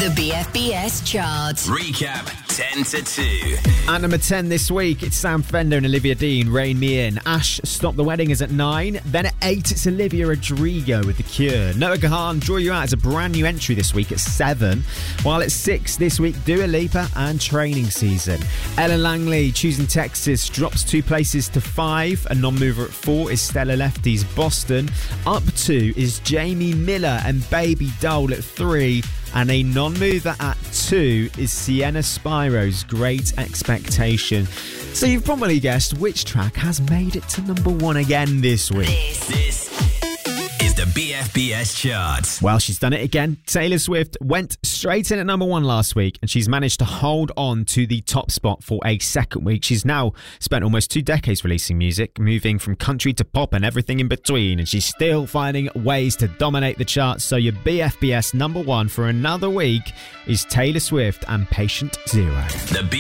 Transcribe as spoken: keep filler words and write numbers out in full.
The B F B S chart. Recap ten to two. At number ten this week, it's Sam Fender and Olivia Dean, Rain Me In. Ash, Stop the Wedding is at nine. Then at eight, it's Olivia Rodrigo with The Cure. Noah Kahan, Draw You Out is a brand new entry this week at seven. While at six this week, Dua Lipa and Training Season. Ellen Langley, Choosing Texas, drops two places to five. A non-mover at four is Stella Lefty's Boston. Up two is Jamie Miller and Baby Doll at three. And a non-mover at two is Sienna Spiro's Great Expectation. So you've probably guessed which track has made it to number one again this week. This, This is the B F B S chart. Well, she's done it again. Taylor Swift went straight in at number one last week, and she's managed to hold on to the top spot for a second week. She's now spent almost two decades releasing music, moving from country to pop and everything in between, and she's still finding ways to dominate the charts. So your B F B S number one for another week is Taylor Swift and Patient Zero. The B